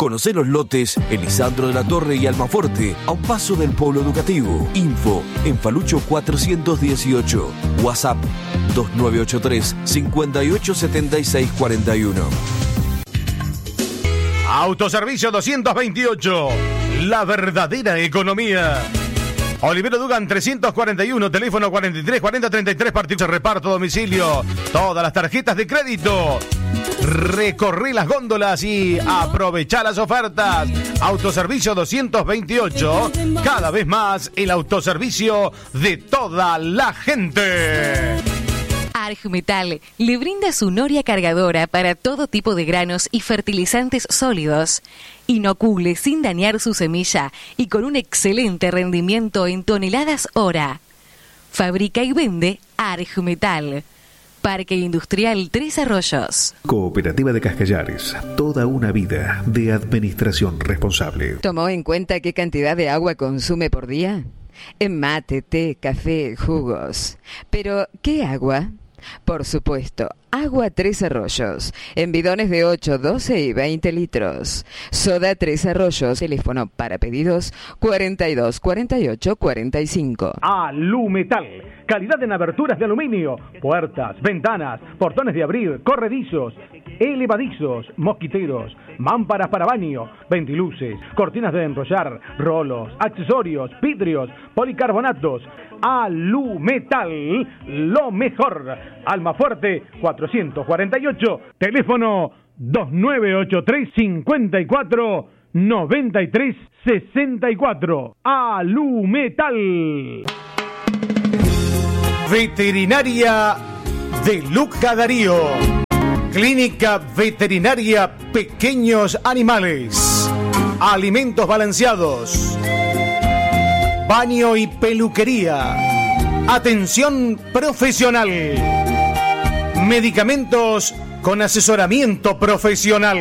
Conocé los lotes Elisandro de la Torre y Almaforte, a un paso del Polo Educativo. Info en Falucho 418. WhatsApp 2983 587641. Autoservicio 228. La verdadera economía. Olivero Dugan 341, teléfono 43 40 33, partido reparto domicilio. Todas las tarjetas de crédito. Recorrí las góndolas y aprovechá las ofertas. Autoservicio 228, cada vez más el autoservicio de toda la gente. Argmetal le brinda su noria cargadora para todo tipo de granos y fertilizantes sólidos. Inocule sin dañar su semilla y con un excelente rendimiento en toneladas hora. Fabrica y vende Argmetal. Parque Industrial Tres Arroyos. Cooperativa de Cascallares. Toda una vida de administración responsable. ¿Tomó en cuenta qué cantidad de agua consume por día? En mate, té, café, jugos. Pero, ¿qué agua? Por supuesto, agua Tres Arroyos, en bidones de 8, 12 y 20 litros. Soda Tres Arroyos, teléfono para pedidos 42 48 45. Alumetal, calidad en aberturas de aluminio, puertas, ventanas, portones de abrir, corredizos, elevadizos, mosquiteros, mámparas para baño, ventiluces, cortinas de enrollar, rolos, accesorios, vidrios, policarbonatos. Alumetal, lo mejor. Almafuerte 448, teléfono 2983 54 93 64. Alumetal. Veterinaria de Luca Darío. Clínica Veterinaria Pequeños Animales. Alimentos balanceados. Baño y peluquería. Atención profesional. Medicamentos con asesoramiento profesional.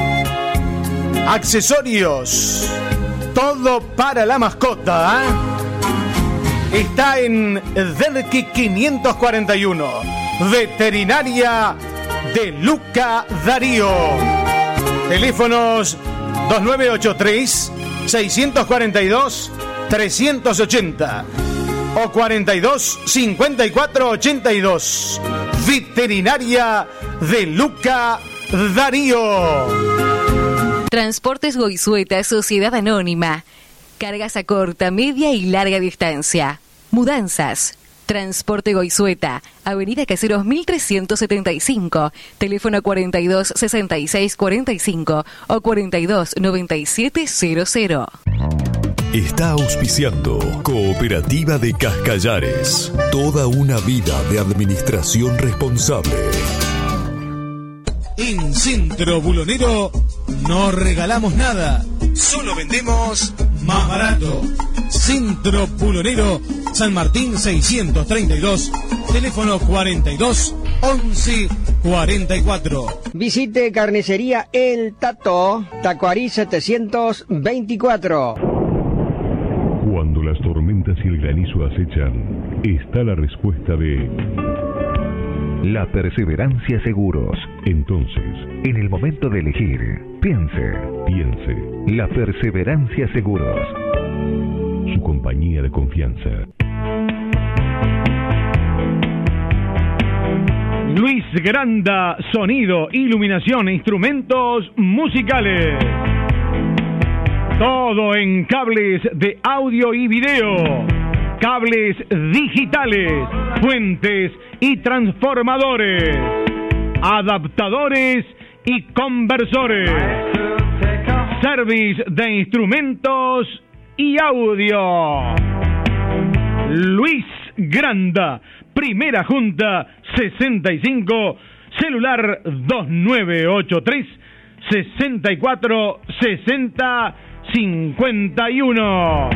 Accesorios. Todo para la mascota. Está en Derqui 541. Veterinaria de Luca Darío. Teléfonos 2983 642 380 o 42 54 82. Veterinaria de Luca Darío. Transportes Goizueta, Sociedad Anónima. Cargas a corta, media y larga distancia. Mudanzas. Transporte Goizueta, Avenida Caseros 1375, teléfono 42 66 45 o 42 97 00. Está auspiciando Cooperativa de Cascallares. Toda una vida de administración responsable. En Centro Bulonero no regalamos nada, solo vendemos más barato. Centro Bulonero, San Martín 632, teléfono 42 11 44. Visite Carnicería El Tato, Tacuarí 724. Cuando las tormentas y el granizo acechan, está la respuesta de La Perseverancia Seguros. Entonces, en el momento de elegir, piense. La Perseverancia Seguros. Su compañía de confianza. Luis Granda, sonido, iluminación e instrumentos musicales. Todo en cables de audio y video, cables digitales, fuentes y transformadores, adaptadores y conversores, service de instrumentos y audio. Luis Granda, Primera Junta 65, celular 2983 64 60 51.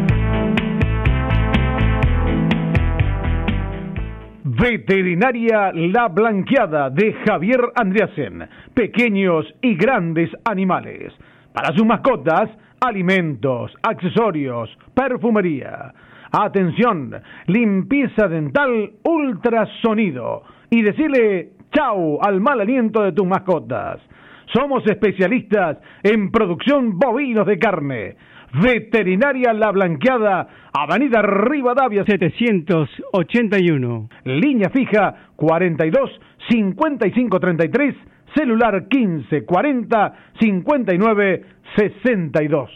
Veterinaria La Blanqueada de Javier Andreasen. Pequeños y grandes animales. Para sus mascotas, alimentos, accesorios, perfumería. Atención, limpieza dental, ultrasonido. Y decirle chau al mal aliento de tus mascotas. Somos especialistas en producción bovinos de carne. Veterinaria La Blanqueada, Avenida Rivadavia 781. Línea fija 42 55 33, celular 15 40 59 62.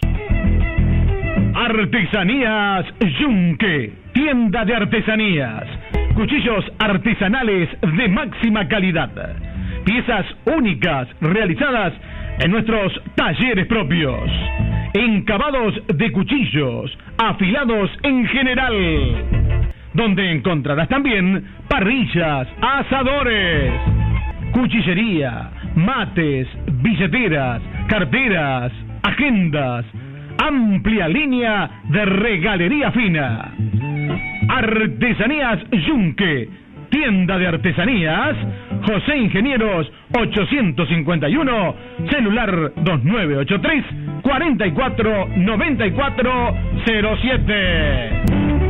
Artesanías Yunque, tienda de artesanías, cuchillos artesanales de máxima calidad, piezas únicas realizadas en nuestros talleres propios, encabados de cuchillos, afilados en general, donde encontrarás también parrillas, asadores, cuchillería, mates, billeteras, carteras, agendas, amplia línea de regalería fina. Artesanías Yunque, tienda de artesanías, José Ingenieros 851, celular 2983 44 94 07.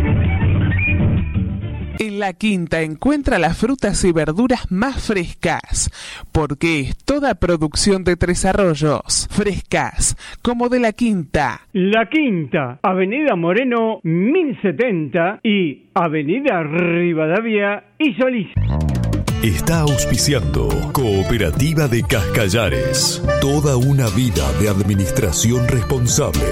En La Quinta encuentra las frutas y verduras más frescas, porque es toda producción de Tres Arroyos, frescas, como de La Quinta. La Quinta, Avenida Moreno 1070 y Avenida Rivadavia y Solís. Está auspiciando Cooperativa de Cascallares. Toda una vida de administración responsable.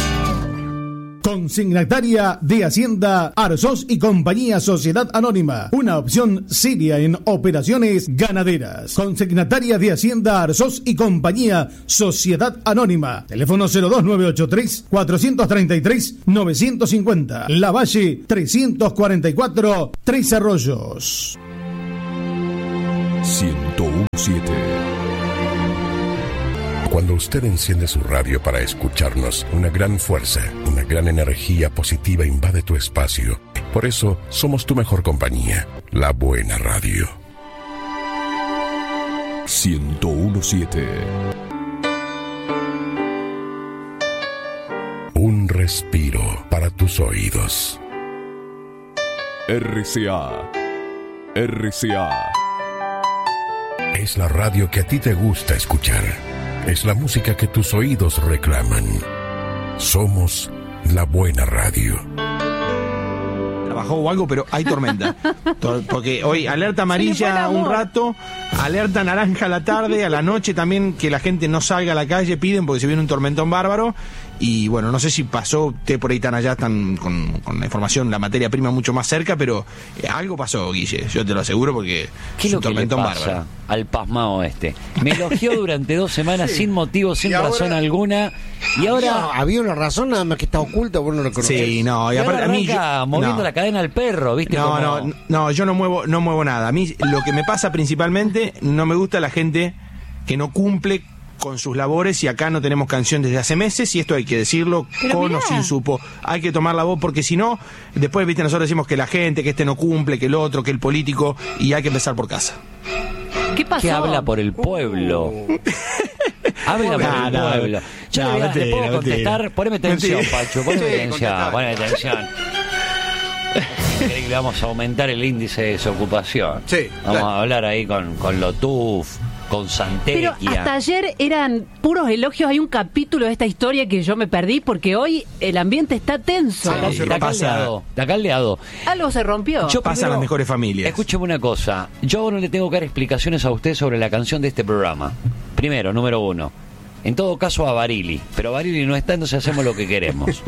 Consignataria de Hacienda Arzós y Compañía Sociedad Anónima, una opción seria en operaciones ganaderas. Consignataria de Hacienda Arzós y Compañía Sociedad Anónima, teléfono 02983 433 950, La Valle 344, Tres Arroyos. 101.7. Cuando usted enciende su radio para escucharnos, una gran fuerza, una gran energía positiva invade tu espacio. Por eso, somos tu mejor compañía, la buena radio. 101.7. Un respiro para tus oídos. RCA. Es la radio que a ti te gusta escuchar. Es la música que tus oídos reclaman. Somos la buena radio. Trabajó o algo, pero hay tormenta. Porque hoy alerta amarilla un rato, alerta naranja a la tarde, a la noche también que la gente no salga a la calle, piden porque se viene un tormentón bárbaro. Y bueno, no sé si pasó usted por ahí tan allá, están con la información, la materia prima mucho más cerca, pero algo pasó, Guille, yo te lo aseguro, porque ¿qué es lo que le pasa al pasmao este? Me elogió durante 2 semanas sin motivo, sin razón alguna, y ahora... Había una razón nada más que está oculta, vos no lo conocés. Sí, no, y aparte a mí... moviendo la cadena al perro, ¿viste? No, yo no muevo nada. A mí lo que me pasa principalmente, no me gusta la gente que no cumple con sus labores, y acá no tenemos canción desde hace meses, y esto hay que decirlo con o sin supo, hay que tomar la voz, porque si no, después, viste, nosotros decimos que la gente, que este no cumple, que el otro, que el político, y hay que empezar por casa. ¿Qué pasó? Que habla por el pueblo. Habla por el pueblo. Yo le puedo contestar, poneme atención, Pacho, poneme atención. Le vamos a aumentar el índice de desocupación. Vamos a hablar ahí con Lotuf, con Santequia. Pero hasta ayer eran puros elogios. Hay un capítulo de esta historia que yo me perdí porque hoy el ambiente está tenso. Está caldeado. Algo se rompió. Pasan las mejores familias. Escúcheme una cosa. Yo no le tengo que dar explicaciones a usted sobre la canción de este programa. Primero, número 1. En todo caso a Barili. Pero Barili no está, entonces hacemos lo que queremos.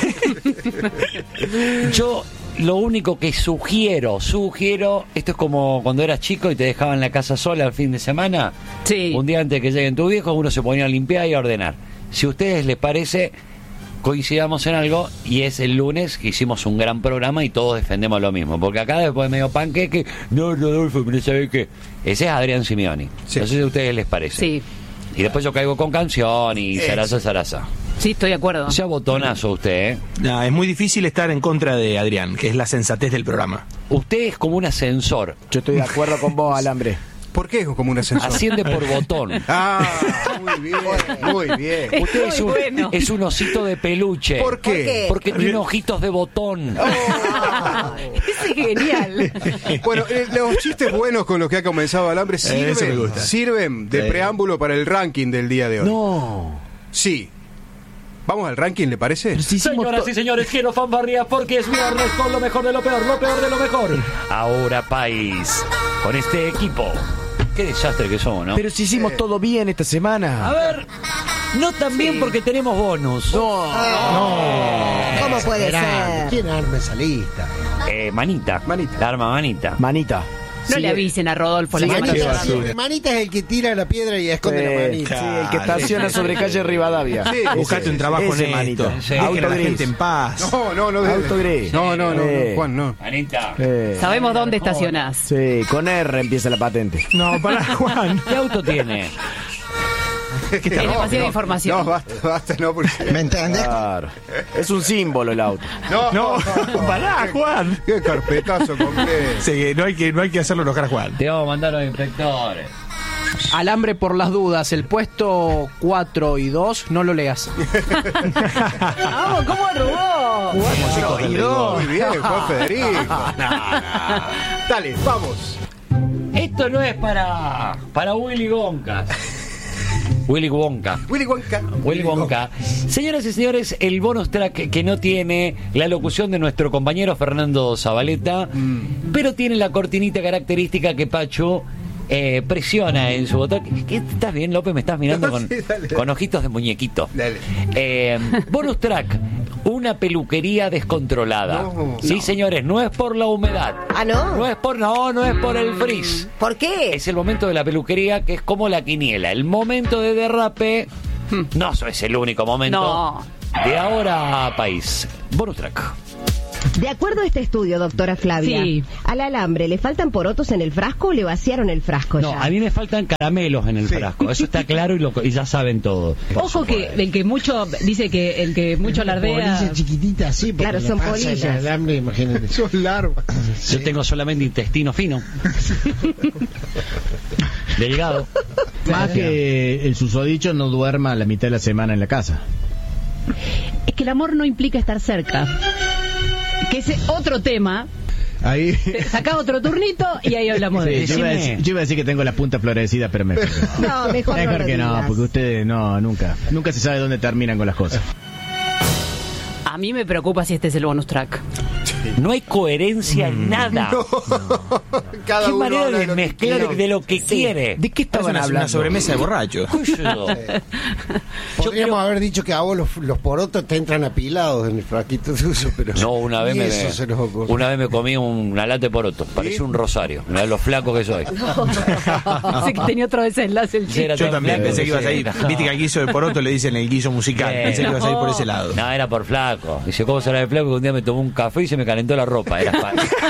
Yo... lo único que sugiero, esto es como cuando eras chico y te dejaban la casa sola el fin de semana. Sí. Un día antes que lleguen tus viejos, uno se ponía a limpiar y a ordenar. Si a ustedes les parece, coincidamos en algo, y es el lunes que hicimos un gran programa y todos defendemos lo mismo. Porque acá después medio panqueque, no, Rodolfo, no sabe qué. Ese es Adrián Simioni. Sí. No sé si a ustedes les parece. Sí. Y después yo caigo con canción y zaraza. Sí, estoy de acuerdo. Sea botonazo usted, ¿eh? No, es muy difícil estar en contra de Adrián, que es la sensatez del programa. Usted es como un ascensor. Yo estoy de acuerdo con vos, Alambre. ¿Por qué es como un ascensor? Asciende por botón. Ah, muy bien, muy bien. Usted es un, bueno. es un osito de peluche. ¿Por qué? Porque tiene ojitos de botón. Ese es genial. Bueno, los chistes buenos con los que ha comenzado Alambre Eso me gusta. sirven de preámbulo para el ranking del día de hoy. No. Sí. ¿Vamos al ranking, le parece? Señoras y señores, quiero fanfarrias porque es viernes con lo mejor de lo peor de lo mejor. Ahora, país, con este equipo. Qué desastre que somos, ¿no? Pero si hicimos todo bien esta semana. A ver, no tan bien porque tenemos bonus. No. ¿Cómo puede Esperá. ser? ¿Quién arma esa lista? Manita. La arma Manita. No le avisen a Rodolfo la semana pasada. Manita es el que tira la piedra y esconde la manita. Sí, el que estaciona sobre calle Rivadavia. Sí, Buscate un trabajo ese en Manita. esto. Dejen a la gente en paz. No, Auto gris. No, Juan, no. Manita. Sabemos dónde estacionás. Sí, con R empieza la patente. No, pará, Juan. ¿Qué auto tiene? Tiene demasiada información. No, basta, no, porque... ¿Me entendés? Claro. Es un símbolo el auto. No, pará, Juan. Qué carpetazo completo. Sí, no hay que hacerlo enojar a Juan. Te vamos a mandar a los inspectores. Alambre por las dudas, el puesto 4 y 2, no lo leas. ¡Vamos, cómo robó! 4 y 2. Muy bien, Juan Federico. Dale, vamos. Esto no es para Willy Wonka. Willy Wonka. Señoras y señores, el bonus track que no tiene la locución de nuestro compañero Fernando Zabaleta, pero tiene la cortinita característica que Pacho presiona en su botón. ¿Qué, estás bien, López? Me estás mirando con ojitos de muñequito. Dale. Bonus track. Una peluquería descontrolada. Sí, señores, no es por la humedad. ¿Ah, no? No es por el frizz. ¿Por qué? Es el momento de la peluquería que es como la quiniela. El momento de derrape. No, eso es el único momento. No. De ahora, país. Bonus track. De acuerdo a este estudio, doctora Flavia, Sí. ¿al alambre le faltan porotos en el frasco o le vaciaron el frasco No, ya? a mí me faltan caramelos en el frasco. Eso está claro y ya saben todo. Ojo que el que mucho dice que el que mucho alardea. Polillas chiquititas, sí. porque Claro, le son pasa polillas. el alambre, imagínate. Son larvas. Yo tengo solamente intestino fino. Delgado. Más que el susodicho no duerma la mitad de la semana en la casa. Es que el amor no implica estar cerca. Que ese otro tema. Ahí. Sacá otro turnito y ahí hablamos de Sí, eso. yo iba a decir que tengo la punta florecida, pero No, mejor mejor no que lo no, digas. porque ustedes nunca se sabe dónde terminan con las cosas. A mí me preocupa si este es el bonus track. No hay coherencia en nada. Cada ¿Qué uno manera habla de lo que mezclar quiere. de lo que quiere? ¿De qué estaban Una hablando? sobremesa de borracho. Podríamos haber dicho que a vos los porotos te entran apilados en el frasquito de uso, pero No, una vez eso se nos ocurre. una vez me comí una lata de poroto. Parecía un rosario. Mirá lo flaco que soy. Pensé que tenía otro desenlace el Sí, chico. era Yo tan también flaco pensé que ibas a ir. sí. Viste que al guiso de poroto le dicen el guiso musical. Pensé que ibas a ir por ese lado. No, era por flaco. Dice, ¿cómo será de flaco? Que un día me tomó un café y se me calentó la ropa. Era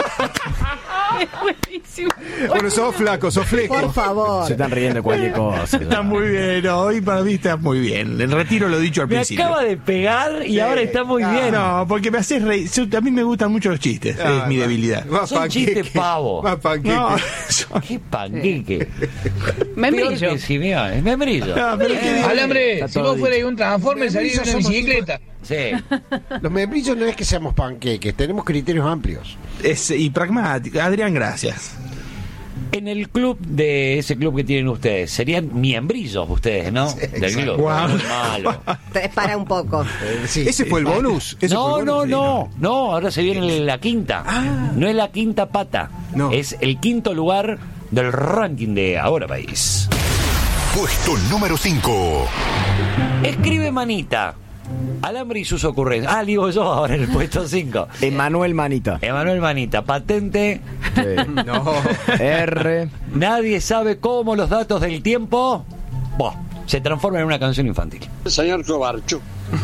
Es buenísimo. Bueno, sos flaco, sos fleco. Por favor. Se están riendo de cualquier cosa. Está muy bien, no, hoy para mí está muy bien. El retiro lo dicho al Me principio. acaba de pegar y ahora está muy bien. No, porque me haces reír. A mí me gustan mucho los chistes. Es mi debilidad. Más Son panqueque. chistes pavo. Más panqueque. No, Qué panqueque. Membrillo. Peor que Simeone. Es membrillo. no, pero es que Alambre, si vos fueras un transforme, salís de una Somos bicicleta. Sí. Los membrillos no es que seamos panqueques, tenemos criterios amplios. y pragmático. Adrián, gracias. En el club de ese club que tienen ustedes, serían miembrillos ustedes, ¿no? Del club. Guau. Muy malo. Para un poco. ¿Ese fue el bonus? ¿Ese No, fue el no, bonus? no. No, ahora se viene la quinta. No es la quinta pata. No. Es el quinto lugar del ranking de Ahora País. Puesto número 5. Escribe Manita. Alambre y sus ocurrencias. Ah, digo yo ahora en el puesto 5. Emanuel Manita. Emanuel Manita. Patente. No. R. Nadie sabe cómo los datos del tiempo se transforman en una canción infantil. Señor Cobarcho.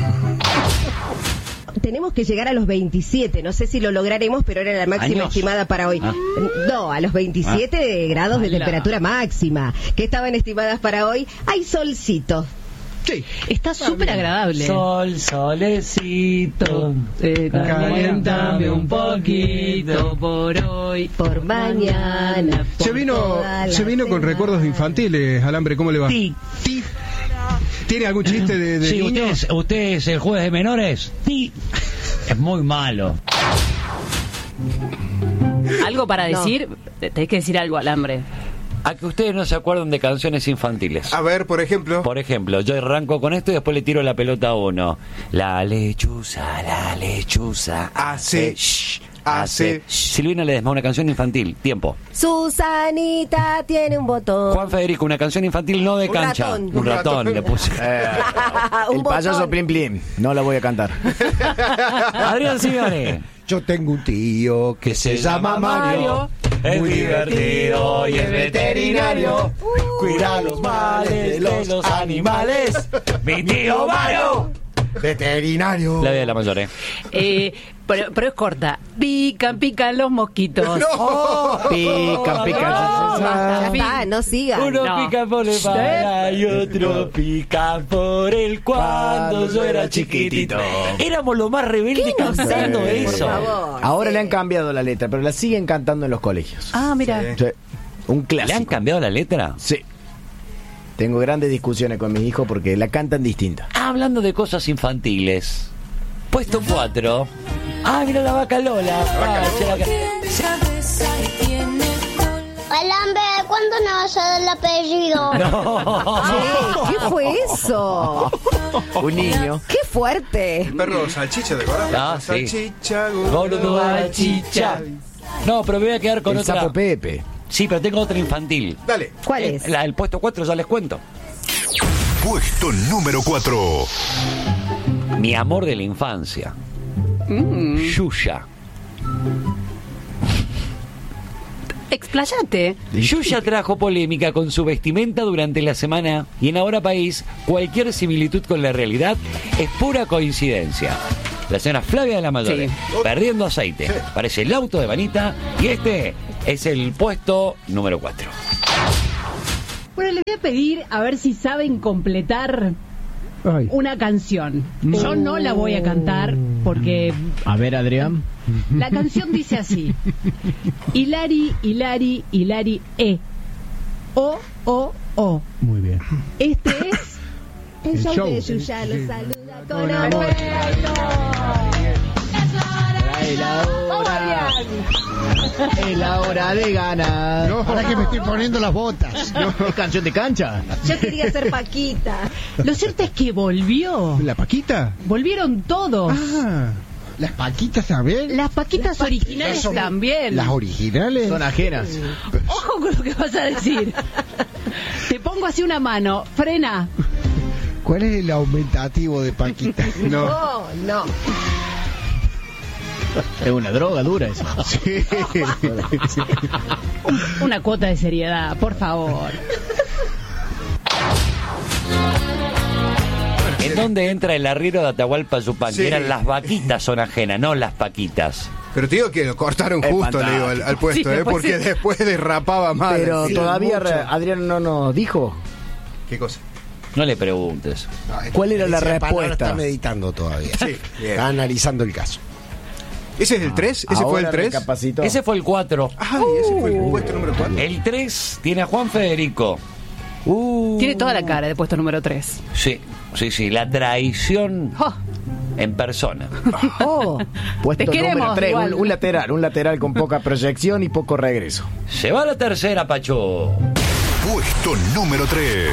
Tenemos que llegar a los 27, no sé si lo lograremos, pero era la máxima ¿Años? estimada para hoy. No, a los 27 grados de Ala. temperatura máxima, que estaban estimadas para hoy. Hay solcito. Sí. Está súper agradable. Sol, solecito, caliéntame un poquito por hoy, por mañana. Se vino con recuerdos infantiles, Alambre, ¿cómo le va? Sí. ¿Tiene algún chiste de sí, niño? ¿Usted es el juez de menores? Sí. Es muy malo. ¿Algo para decir? Tenés que decir algo, Alambre. A que ustedes no se acuerdan de canciones infantiles. A ver, por ejemplo. Por ejemplo, yo arranco con esto y después le tiro la pelota a uno. La lechuza hace. Silvina Ledesma, una canción infantil. Tiempo. Susanita tiene un botón. Juan Federico, una canción infantil no de cancha. Ratón. Un ratón le puse. El payaso Plim Plim. No la voy a cantar. Adrián Simeone. Yo tengo un tío que se llama Mario. Es muy divertido y es veterinario. Cuida los males de los animales. Mi tío Mario. Veterinario. La de la mayor, Pero es corta. Pican los mosquitos. Pican. Ya está, no siga. Uno pica por el para y otro pica por el cuando yo era chiquitito. Éramos los más rebeldes cantando eso. Ahora le han cambiado la letra, pero la siguen cantando en los colegios. Ah, mira. Sí. Un clásico. ¿Le han cambiado la letra? Sí. Tengo grandes discusiones con mis hijos porque la cantan distinta. Hablando de cosas infantiles. Puesto 4. Ah, mira la vaca Lola. Alambre, ¿cuándo nos vas a dar el apellido? No. ¿Qué fue eso? Un niño. ¡Qué fuerte! Perro salchicha de corazón. Ah, sí. Salchicha, gordo salchicha. No, pero me voy a quedar con el otra. Sapo Pepe. Sí, pero tengo otra infantil. Dale. ¿Cuál es? El puesto 4 ya les cuento. Puesto número 4. Mi amor de la infancia. Yuya. Expláyate. Yuya trajo polémica con su vestimenta durante la semana y en Ahora País cualquier similitud con la realidad es pura coincidencia. La señora Flavia de la Mayore, perdiendo aceite. Parece el auto de Vanita y este es el puesto número 4. Bueno, les voy a pedir a ver si saben completar una canción. Yo no la voy a cantar porque... A ver, Adrián. La canción dice así. Hilari, Hilari, Hilari, O. Muy bien. Este es... El show de Yuya los saluda con amor. Es la hora de ganar. No, ahora que me estoy poniendo las botas. No, es canción de cancha. Yo quería ser Paquita. Lo cierto es que volvió. ¿La Paquita? Volvieron todos. Ah, las Paquitas también. Las Paquitas originales también. Las originales son ajenas. Ojo con lo que vas a decir. Te pongo así una mano. Frena. ¿Cuál es el aumentativo de Paquita? No. Es una droga dura eso. Sí. Una cuota de seriedad, por favor. ¿En dónde entra el arriero de Atahualpa Yupanqui? Sí. Eran las vaquitas son ajenas, no las paquitas. Pero te digo que lo cortaron justo, le digo, al puesto, Sí, porque sí. después derrapaba mal. Pero Sí, todavía mucho. Adrián no nos dijo. ¿Qué cosa? No le preguntes. ¿Cuál era la Ese palabra respuesta? Está meditando todavía. Sí, bien. Está analizando el caso. ¿Ese es el 3? ¿Ese fue el 3? Ese fue el 4. Ay, ese fue el puesto número 4. El 3 tiene a Juan Federico. Tiene toda la cara de puesto número 3. Sí, la traición en persona. Puesto Te queremos, número 3, igual. un lateral con poca proyección y poco regreso. Se va la tercera, Pacho. Puesto número 3.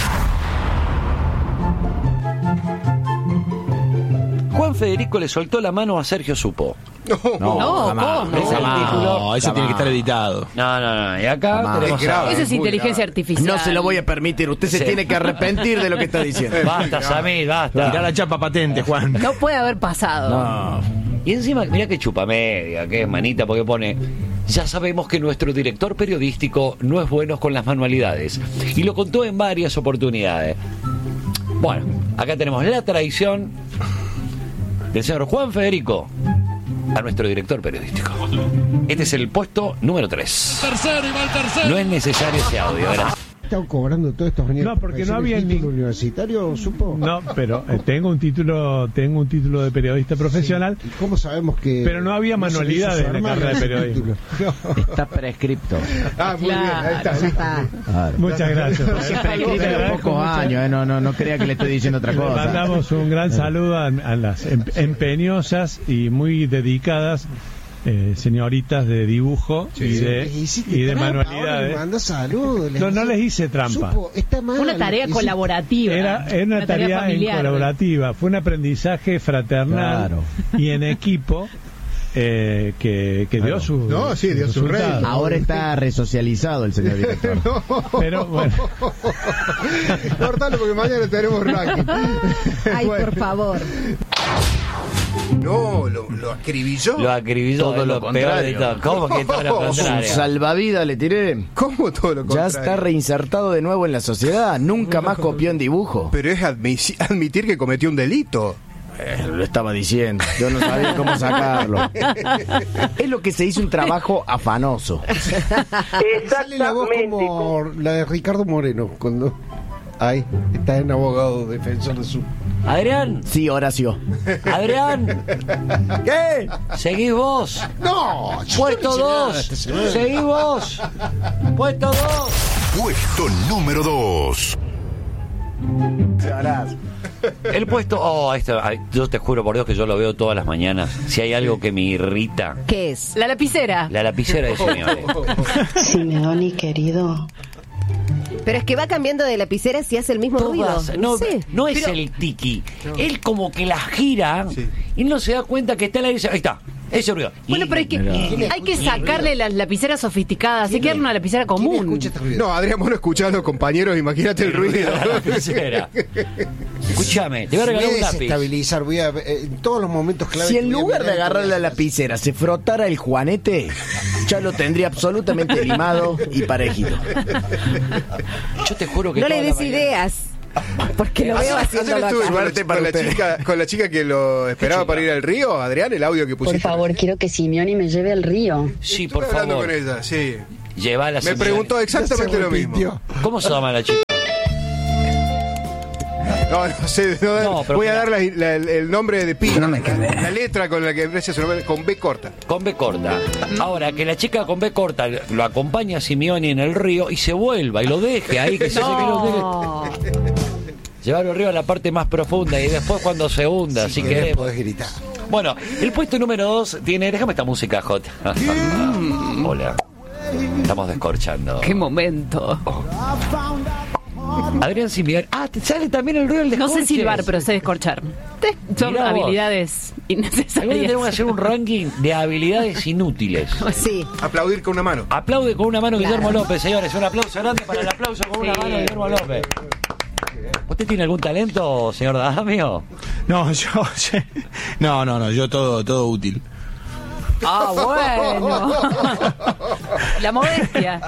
Juan Federico le soltó la mano a Sergio Supo. No, jamás. ¿cómo? Es el título. No, eso tiene que estar editado. No. Y acá Jamás. tenemos Es grave. Eso es muy inteligencia grave. artificial. No se lo voy a permitir. Usted se Sí. tiene que arrepentir de lo que está diciendo. Basta, Samir, basta. Tirá la chapa patente, Juan. No puede haber pasado. No. Y encima, mira que chupa media, que es manita, porque pone... Ya sabemos que nuestro director periodístico no es bueno con las manualidades. Y lo contó en varias oportunidades. Bueno, acá tenemos la traición del señor Juan Federico a nuestro director periodístico. Este es el puesto número 3. Tercero y va el tercero. No es necesario ese audio, ¿verdad? Están cobrando todos estos años. No, porque no había título universitario, supo. No, pero tengo un título de periodista profesional. ¿Y cómo sabemos que? Pero no había manualidades en la carrera de periodismo. Está prescripto. Muy bien, ahí está. Claro. Muchas gracias. Está prescrito de pocos años, no crea que le estoy diciendo otra cosa. Le mandamos un gran saludo a las empeñosas y muy dedicadas señoritas de dibujo y de manualidades. No les hice trampa. Una tarea colaborativa. Era una tarea colaborativa. Fue un aprendizaje fraternal y en equipo que dio su dio su rey. Ahora está resocializado el señor director. Pero bueno. Cortalo porque mañana tenemos ranking. Ay, por favor. No, lo acribilló. Lo acribilló, todo lo peor de todo. ¿Cómo que todo lo contrario? Un salvavidas le tiré. ¿Cómo todo lo contrario? Ya está reinsertado de nuevo en la sociedad. Nunca más copió en dibujo. Pero es admitir que cometió un delito. Lo estaba diciendo. Yo no sabía cómo sacarlo. Es lo que se hizo un trabajo afanoso. Sale la voz como la de Ricardo Moreno cuando está en abogado defensor de su. Adrián. Sí, Horacio. Adrián. ¿Qué? Seguís vos. No. Puesto 2. Seguís vos. Puesto 2. Puesto número 2. El puesto, yo te juro por Dios que yo lo veo todas las mañanas. Si hay algo que me irrita. ¿Qué es? La lapicera. La lapicera de señores. Simeoni, querido. Pero es que va cambiando de lapicera si hace el mismo ruido. No es el tiki. Él como que la gira y no se da cuenta que está en la aire. Ahí está. Ese ruido. Bueno, pero hay que sacarle las lapiceras sofisticadas. Hay que darle una lapicera común. No, Adrián, vos no escuchás a los compañeros. Imagínate el ruido. La lapicera. Escúchame, te voy a regalar un lápiz. Estabilizar, en todos los momentos clave. Si en lugar de agarrar la lapicera se frotara el juanete, ya lo tendría absolutamente limado y parejito. Yo te juro que no le des ideas. Porque lo veo haciéndolo acá. Con la chica que lo esperaba para ir al río, Adrián, el audio que pusiste. Por favor, quiero que Simeoni me lleve al río. Sí, por Estoy hablando favor. con ella, sí. Llévala. Me preguntó exactamente lo mismo. ¿Cómo se llama la chica? No sé, voy a dar el nombre de Pi. La letra con la que empieza su nombre, con B corta. Con B corta. Ahora, que la chica con B corta lo acompaña a Simeoni en el río y se vuelva y lo deje ahí, que llevarlo arriba a la parte más profunda y después cuando se hunda, si querés. Podés gritar. Bueno, el puesto número 2 tiene... Déjame esta música, Jota. Hola. Estamos descorchando. ¡Qué momento! Adrián Simeoni. Te sale también el ruido del descorche. No sé silbar, pero sé descorchar. Son Mirá habilidades innecesarias. Tenemos que hacer un ranking de habilidades inútiles. Sí. Aplaudir con una mano. Aplaude con una mano Guillermo López, señores. Un aplauso grande para el aplauso con una mano Guillermo López. ¿Usted tiene algún talento, señor Damio? No, yo todo útil. Bueno. La modestia.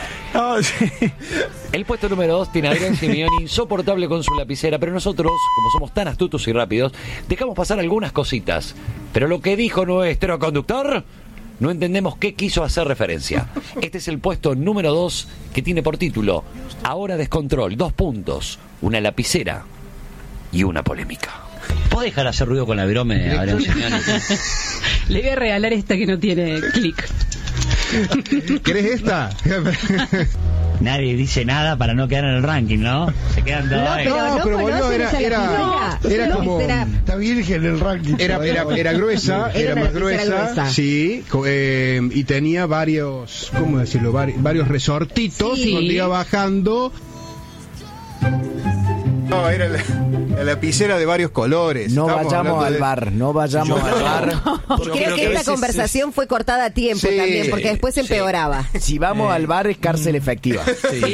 El puesto número 2 tiene a Adrián Simeoni, insoportable con su lapicera, pero nosotros, como somos tan astutos y rápidos, dejamos pasar algunas cositas. Pero lo que dijo nuestro conductor, no entendemos qué quiso hacer referencia. Este es el puesto número 2 que tiene por título Ahora Descontrol, 2 puntos, una lapicera y una polémica. ¿Puedo dejar de hacer ruido con la virome, Adrián Simeoni? Le voy a regalar esta que no tiene clic. ¿Querés esta? Nadie dice nada para no quedar en el ranking, ¿no? Se quedan todos ahí. Pero boludo, era como... Está virgen el ranking. Era gruesa, era más gruesa. Sí, y tenía varios, ¿cómo decirlo? Varios resortitos cuando iba bajando. No, era la lapicera de varios colores. No vayamos al bar. Creo que esta conversación fue cortada a tiempo también, porque después empeoraba. Si vamos al bar es cárcel efectiva.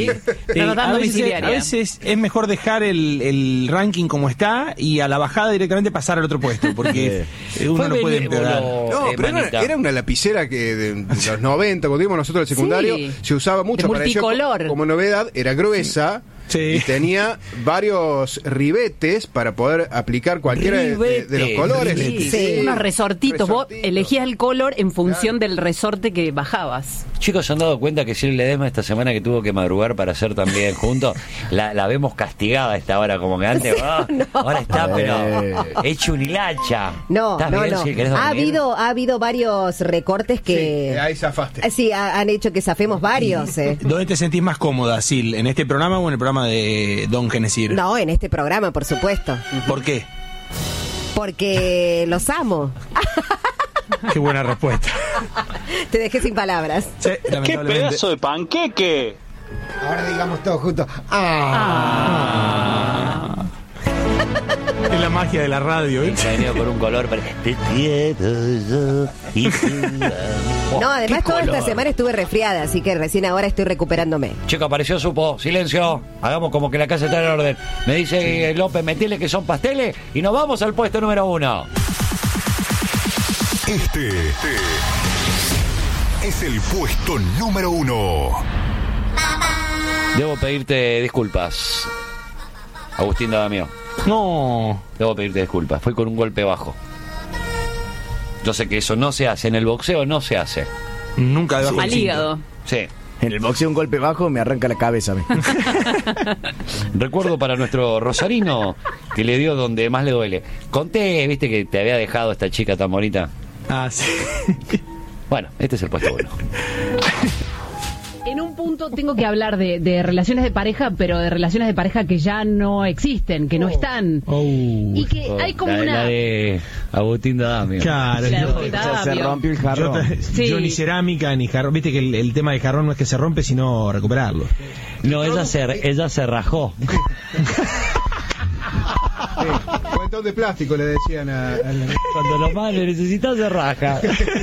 A veces es mejor dejar el ranking como está y a la bajada directamente pasar al otro puesto, porque uno no puede empeorar. No, pero era una lapicera que de los 90, cuando íbamos nosotros al secundario, se usaba mucho. De multicolor. Como novedad, era gruesa. Y tenía varios ribetes para poder aplicar cualquiera de los colores. Unos resortitos. Vos elegías el color en función del resorte que bajabas. Chicos, ¿se han dado cuenta que Shirley Ledesma esta semana que tuvo que madrugar para hacer también juntos? La vemos castigada a esta hora, como que antes, ahora está, pero hecho un hilacha. No. ¿Sí, ha habido varios recortes que... Sí, ahí zafaste. Sí, han hecho que zafemos varios. ¿Dónde te sentís más cómoda, Sil? ¿En este programa o en el programa de Don Genesir? No, en este programa, por supuesto. ¿Por qué? Porque los amo. Qué buena respuesta. Te dejé sin palabras. Sí, ¡Qué pedazo de panqueque! Ahora digamos todos juntos. Es la magia de la radio, ¿eh? Venido con un color para... No, además toda esta semana estuve resfriada, así que recién ahora estoy recuperándome. Chico, apareció Supo. Silencio. Hagamos como que la casa está en orden. Me dice López, metele que son pasteles y nos vamos al puesto número 1. Este es el puesto número 1. Debo pedirte disculpas, Agustín D'Adamio. No. Debo pedirte disculpas. Fui con un golpe bajo. Yo sé que eso no se hace. En el boxeo no se hace. Nunca debajo al hígado. Sí. En el boxeo un golpe bajo me arranca la cabeza. Recuerdo para nuestro rosarino que le dio donde más le duele. Conté, viste que te había dejado esta chica tan bonita. Ah, sí. Bueno, este es el puesto 1. En un punto tengo que hablar de relaciones de pareja, pero de relaciones de pareja que ya no existen, que no están. Y que hay como una... La de Agustín D'Adamio. Claro. Se rompió el jarrón. Yo ni cerámica ni jarrón. Viste que el tema del jarrón no es que se rompe, sino recuperarlo. No, ella se rajó. Cuentón de plástico le decían a Cuando lo más le necesitas se raja.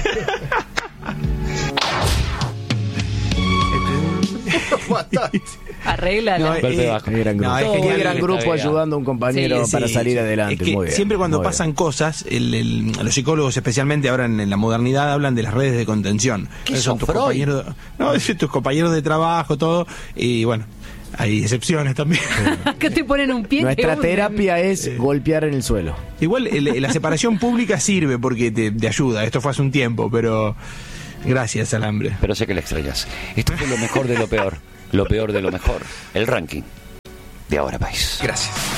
Arréglalo. Golpe bajo. Qué gran grupo ayudando a un compañero para salir adelante. Es que muy bien, siempre cuando muy pasan cosas, los psicólogos especialmente ahora en la modernidad hablan de las redes de contención. ¿Qué son tus compañeros? No, tus compañeros de trabajo, todo. Y bueno, hay excepciones también. Que te ponen un pie. Nuestra terapia es golpear en el suelo. Igual la separación pública sirve porque te ayuda. Esto fue hace un tiempo, pero gracias, Alambre. Pero sé que le extrañas. Esto fue lo mejor de lo peor. Lo peor de lo mejor. El ranking de Ahora País. Gracias.